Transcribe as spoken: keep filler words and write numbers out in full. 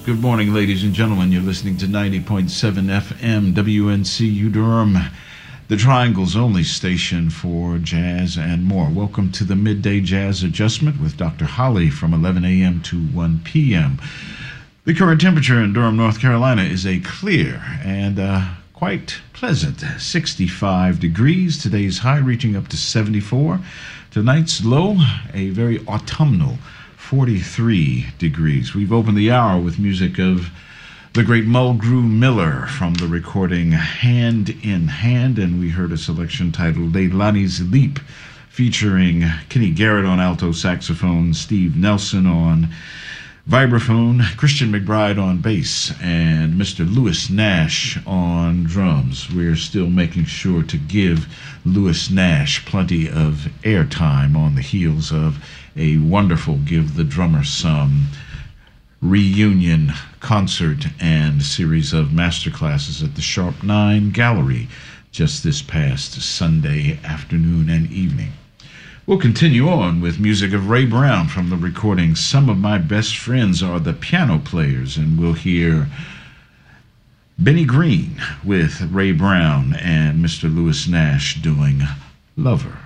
Good morning, ladies and gentlemen. You're listening to ninety point seven F M W N C U Durham, the Triangle's only station for jazz and more. Welcome to the Midday Jazz Adjustment with Doctor Holly from eleven a.m. to one p.m. The current temperature in Durham, North Carolina is a clear and uh, quite pleasant sixty-five degrees. Today's high reaching up to seventy-four. Tonight's low, a very autumnal forty-three degrees. We've opened the hour with music of the great Mulgrew Miller from the recording Hand in Hand, and we heard a selection titled Leilani's Leap, featuring Kenny Garrett on alto saxophone, Steve Nelson on vibraphone, Christian McBride on bass, and Mister Lewis Nash on drums. We're still making sure to give Lewis Nash plenty of airtime on the heels of a wonderful Give the Drummer Some reunion concert and series of masterclasses at the Sharp Nine Gallery just this past Sunday afternoon and evening. We'll continue on with music of Ray Brown from the recording Some of My Best Friends Are the Piano Players, and we'll hear Benny Green with Ray Brown and Mister Lewis Nash doing Lover.